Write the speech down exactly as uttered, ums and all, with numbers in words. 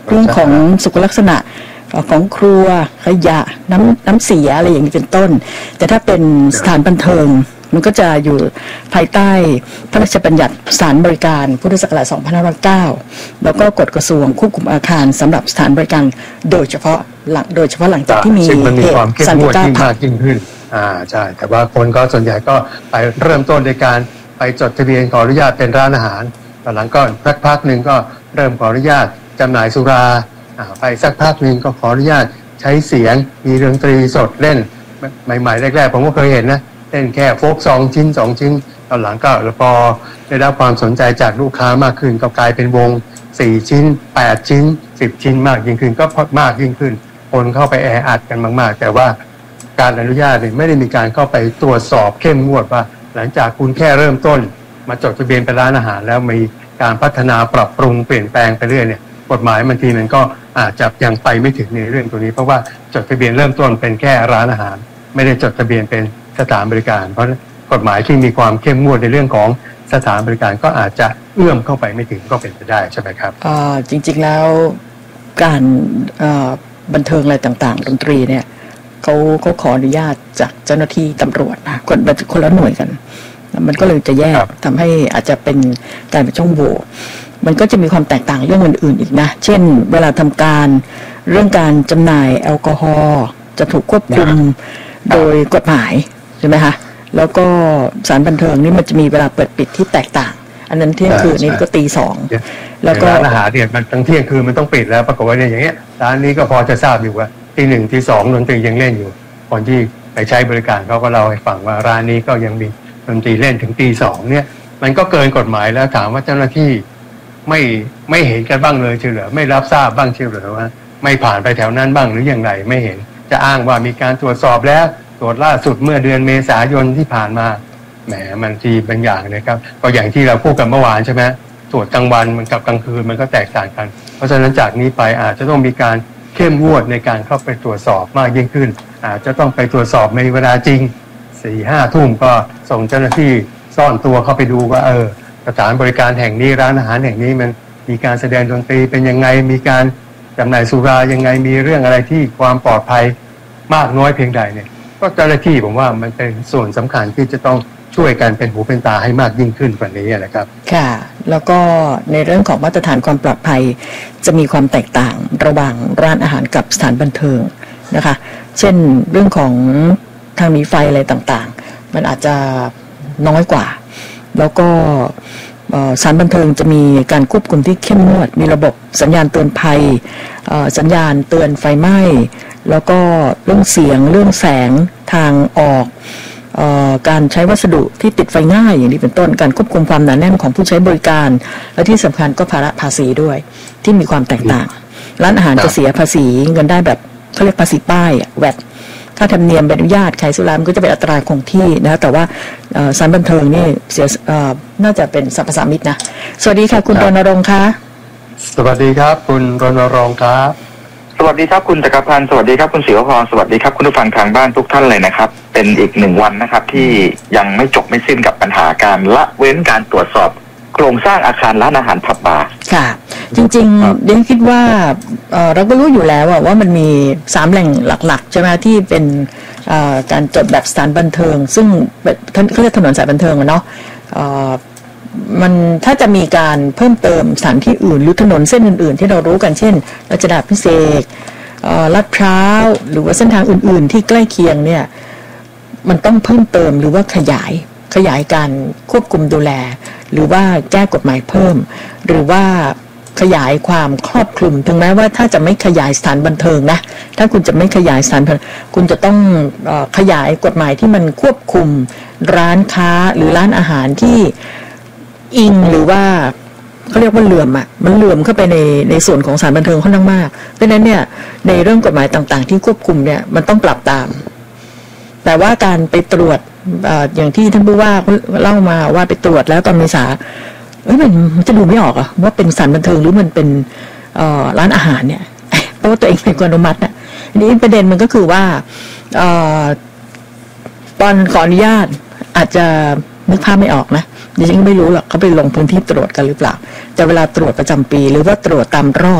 เรื่องของสุขลักษณะของครัวขยะน้ำน้ำเสียอะไรอย่างนี้เป็นต้นแต่ถ้าเป็นสถานบันเทิงมันก็จะอยู่ภายใต้พระราชบัญญัติสถานบริการพุทธศักราชสองพันห้าร้อยเก้าแล้วก็กฎกระทรวงควบคุมอาคารสำหรับสถานบริการโดยเฉพาะหลังโดยเฉพาะหลังจากที่มีเหตุสันติภาพมากยิ่งขึ้นอ่าใช่แต่ว่าคนก็ส่วนใหญ่ก็ไปเริ่มต้นในการไปจดทะเบียนขออนุญาตเป็นร้านอาหารตอนหลังก็สักพักหนึ่งก็เริ่มขออนุญาตจำหน่ายสุราไปสักพักหนึ่งก็ขออนุญาตใช้เสียงมีดนตรีสดเล่นใหม่ๆแรกๆผมก็เคยเห็นนะเล่นแค่โฟกสองชิ้นสองชิ้นตอนหลังก็พอได้รับความสนใจจากลูกค้ามากขึ้นก็กลายเป็นวงสี่ชิ้นแปดชิ้นสิบชิ้นมากยิ่งขึ้นก็มากยิ่งขึ้นคนเข้าไปแออัดกันมากๆแต่ว่าการอนุญาตเนี่ยไม่ได้มีการเข้าไปตรวจสอบเข้มงวดว่าหลังจากคุณแค่เริ่มต้นมาจดทะเบียนเป็นร้านอาหารแล้วมีการพัฒนาปรับปรุงเปลี่ยนแปลงไปเรื่อยเนี่ยกฎหมายบางทีมันก็อาจจะยังไปไม่ถึงในเรื่องตัวนี้เพราะว่าจดทะเบียนเริ่มต้นเป็นแค่ร้านอาหารไม่ได้จดทะเบียนเป็นสถานบริการเพราะกฎหมายที่มีความเข้มงวดในเรื่องของสถานบริการก็อาจจะเอื้อมเข้าไปไม่ถึงก็เป็นไปได้ใช่ไหมครับอ่าจริงๆแล้วการบันเทิงอะไรต่างๆดนตรีเนี่ยเขาเขาขออนุญาตจากเจ้าหน้าที่ตำรวจนะคนคนละหน่วยกันมันก็เลยจะแยกทำให้อาจจะเป็นการเป็นช่องโหว่มันก็จะมีความแตกต่างเรื่องอื่นๆอีกนะเช่นเวลาทำการเรื่องการจำหน่ายแอลกอฮอล์จะถูกควบคุมโดยกฎหมายใช่ไหมคะแล้วก็สถานบันเทิงนี่มันจะมีเวลาเปิดปิดที่แตกต่างอันนั้นเที่ยงคืนนี่ก็ตีสองแล้วก็ร้านอาหารเนี่ยมันตั้งเที่ยงคืนมันต้องปิดแล้วปรากฏว่าเนี่ยอย่างเงี้ยร้านนี้ก็พอจะทราบอยู่ว่าตีหนึ่งตีสองดนตรียังเล่นอยู่คนที่ไปใช้บริการเขาก็เล่าให้ฟังว่าร้านนี้ก็ยังมีดนตรีเล่นถึงตีสองเนี่ยมันก็เกินกฎหมายแล้วถามว่าเจ้าหน้าที่ไม่ไม่เห็นกันบ้างเลยเฉลี่ยไม่รับทราบบ้างเฉลี่ยว่าไม่ผ่านไปแถวนั้นบ้างหรืออย่างไรไม่เห็นจะอ้างว่ามีการตรวจสอบแล้วตรวจล่าสุดเมื่อเดือนเมษายนที่ผ่านมาแหมมันทีบางอย่างนะครับก็อย่างที่เราพูดกันเมื่อวานใช่ไหมตรวจกลางวันมันกับกลางคืนมันก็แตกต่างกันเพราะฉะนั้นจากนี้ไปอาจจะต้องมีการเข้มงวดในการเข้าไปตรวจสอบมากยิ่งขึ้นอาจจะต้องไปตรวจสอบในเวลาจริงสี่ห้าทุ่มก็ส่งเจ้าหน้าที่ซ่อนตัวเข้าไปดูว่าเออสถานบริการแห่งนี้ร้านอาหารแห่งนี้มันมีการแสดงดนตรีเป็นยังไงมีการจำหน่ายสุรายังไงมีเรื่องอะไรที่ความปลอดภัยมากน้อยเพียงใดเนี่ยก็เจ้าหน้าที่ผมว่ามันเป็นส่วนสำคัญที่จะต้องช่วยกันเป็นหูเป็นตาให้มากยิ่งขึ้นกว่านี้นะครับค่ะแล้วก็ในเรื่องของมาตรฐานความปลอดภัยจะมีความแตกต่างระหว่างร้านอาหารกับสถานบันเทิงนะคะเช่นเรื่องของทางหนีไฟอะไรต่างๆมันอาจจะน้อยกว่าแล้วก็สถานบันเทิงจะมีการควบคุมที่เข้มงวดมีระบบสัญญาณเตือนภัยสัญญาณเตือนไฟไหม้แล้วก็เรื่องเสียงเรื่องแสงทางออกเอ่อการใช้วัสดุที่ติดไฟง่ายอย่างนี้เป็นต้นการควบคุมความหนาแน่นของผู้ใช้บริการและที่สำคัญก็ภาระภาษีด้วยที่มีความแตกต่างร้านอาหารจะเสียภาษีเงินได้แบบเขาเรียกภาษีป้ายแวดค่าธรรมเนียมใบอนุญาตขายสุรามันก็จะเป็นอัตราคงที่นะแต่ว่าสถานบันเทิงนี่เสียน่าจะเป็นสรรพสามิตนะสวัสดีค่ะคุณรณรงค์คะสวัสดีครับคุณรณรงค์ครับสวัสดีครับคุณจักรพันธ์สวัสดีครับคุณศิวพรสวัสดีครับคุณผู้ฟังทางบ้านทุกท่านเลยนะครับเป็นอีกหนึ่งวันนะครับที่ยังไม่จบไม่สิ้นกับปัญหาการละเว้นการตรวจสอบโครงสร้างอาคารร้านอาหารผับบาร์ค่ะจริงๆเดี๋ยวคิดว่าเราก็รู้อยู่แล้วว่ามันมีสามแหล่งหลักๆใช่ไหมที่เป็นการจดแบบสถานบันเทิงซึ่งเขาเรียกถนนสายบันเทิงเนาะมันถ้าจะมีการเพิ่มเติมสถานที่อื่นหรือถนนเส้นอื่นๆที่เรารู้กันเช่นรัชดาภิเษกลาดพร้าวหรือว่าเส้นทางอื่นๆที่ใกล้เคียงเนี่ยมันต้องเพิ่มเติมหรือว่าขยายขยายการควบคุมดูแลหรือว่าแก้กฎหมายเพิ่มหรือว่าขยายความครอบคลุมถึงแม้ว่าถ้าจะไม่ขยายสถานบันเทิงนะถ้าคุณจะไม่ขยายสถานบันเทิงคุณจะต้องเอ่อขยายกฎหมายที่มันควบคุมร้านค้าหรือร้านอาหารที่อิงหรือว่าเขาเรียกว่าเหลื่อมอ่ะมันเหลื่อมเข้าไปในในส่วนของสถานบันเทิงค่อนข้างมากเพราะฉะนั้นเนี่ยในเรื่องกฎหมายต่างๆที่ควบคุมเนี่ยมันต้องปรับตามแต่ว่าการไปตรวจอย่างที่ท่านผู้ว่าเล่ามาว่าไปตรวจแล้วตอนเมษาเอ้ยมันมันจะดูไม่ออกอะว่าเป็นสถานบันเทิงหรือมันเป็นร้านอาหารเนี่ยเพราะว่าตัวเองเป็นคนอนุมัตินะนี่ประเด็นมันก็คือว่าตอนขออนุญาตอาจจะนึกภาพไม่ออกนะดิฉันก็ไม่รู้หรอกเขาไปลงพื้นที่ตรวจกันหรือเปล่าแต่เวลาตรวจประจำปีหรือว่าตรวจตามรอบ